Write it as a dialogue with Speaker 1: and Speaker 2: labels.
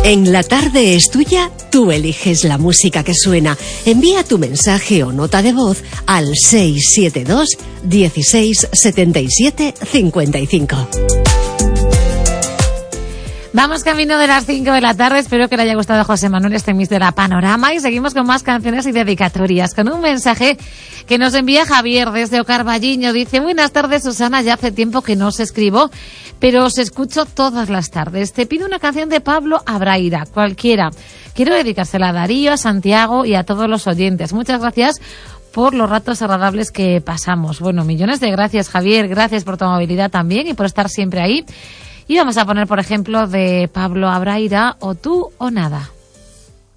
Speaker 1: En La Tarde es Tuya, tú eliges la música que suena. Envía tu mensaje o nota de voz al 672 16 77 55.
Speaker 2: Vamos camino de las 5 de la tarde. Espero que le haya gustado a José Manuel este mix de la Panorama. Y seguimos con más canciones y dedicatorias. Con un mensaje que nos envía Javier desde Ocarballiño. Dice: buenas tardes, Susana. Ya hace tiempo que no os escribo, pero os escucho todas las tardes. Te pido una canción de Pablo Abraira, cualquiera. Quiero dedicársela a Darío, a Santiago y a todos los oyentes. Muchas gracias por los ratos agradables que pasamos. Bueno, millones de gracias, Javier. Gracias por tu amabilidad también y por estar siempre ahí. Y vamos a poner, por ejemplo, de Pablo Abraira, O tú o nada.